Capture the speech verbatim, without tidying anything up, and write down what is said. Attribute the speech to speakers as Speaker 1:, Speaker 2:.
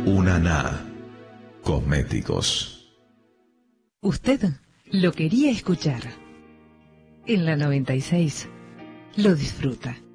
Speaker 1: Unaná Cosméticos.
Speaker 2: Usted lo quería escuchar. En la noventa y seis lo disfruta.